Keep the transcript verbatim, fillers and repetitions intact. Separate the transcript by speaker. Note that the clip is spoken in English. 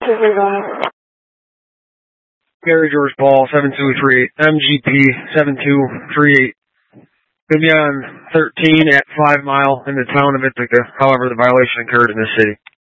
Speaker 1: Gary George Paul, seven two three eight, M G P seven two three eight. Going to be on thirteen at five Mile in the town of Ithaca. However, the violation occurred in the city.